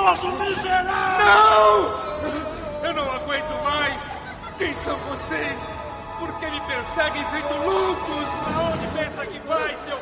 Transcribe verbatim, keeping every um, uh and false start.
criminoso miserável! Não! Eu não aguento mais! Quem são vocês? Por que me perseguem feito loucos? Aonde pensa que vai, seu